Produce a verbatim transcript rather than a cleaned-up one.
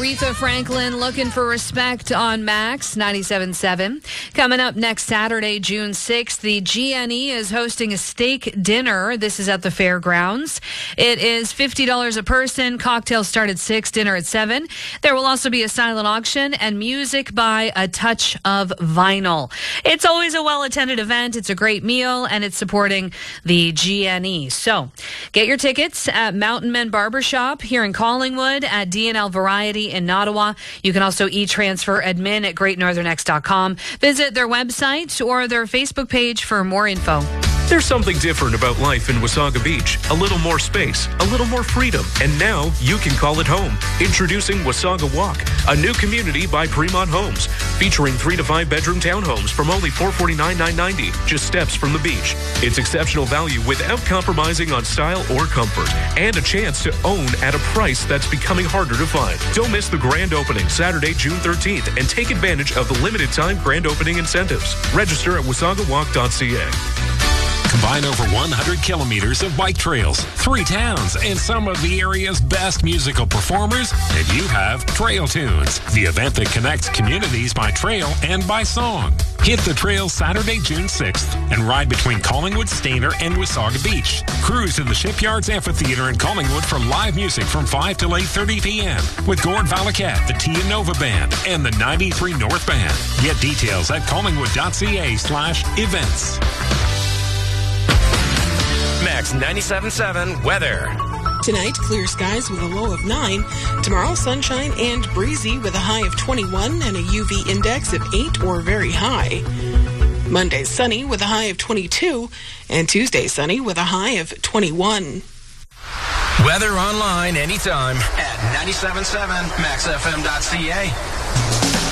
Aretha Franklin, Looking for Respect on Max ninety-seven point seven. Coming up next Saturday, June sixth, the G N E is hosting a steak dinner. This is at the fairgrounds. It is fifty dollars a person. Cocktails start at six, dinner at seven. There will also be a silent auction and music by A Touch of Vinyl. It's always a well-attended event. It's a great meal, and it's supporting the G N E. So get your tickets at Mountain Men Barbershop here in Collingwood, at D N L Variety in Ottawa. You can also e-transfer admin at great northern x dot com. Visit their website or their Facebook page for more info. There's something different about life in Wasaga Beach. A little more space, a little more freedom, and now you can call it home. Introducing Wasaga Walk, a new community by Fremont Homes, featuring three to five bedroom townhomes from only four hundred forty-nine thousand nine hundred ninety, just steps from the beach. It's exceptional value without compromising on style or comfort, and a chance to own at a price that's becoming harder to find. Don't miss the grand opening Saturday, June thirteenth, and take advantage of the limited time grand opening incentives. Register at wasaga walk dot c a. Combine over one hundred kilometers of bike trails, three towns, and some of the area's best musical performers, and you have Trail Tunes, the event that connects communities by trail and by song. Hit the trails Saturday, June sixth, and ride between Collingwood, Stayner, and Wasaga Beach. Cruise to the Shipyards Amphitheater in Collingwood for live music from five till eight thirty p.m. with Gord Valakat, the Tia Nova Band, and the ninety-three North Band. Get details at collingwood.ca slash events. Max ninety-seven point seven weather. Tonight, clear skies with a low of nine. Tomorrow, sunshine and breezy with a high of twenty-one and a U V index of eight or very high. Monday, sunny with a high of twenty-two, and Tuesday, sunny with a high of twenty-one. Weather online anytime at ninety-seven point seven max f m dot c a.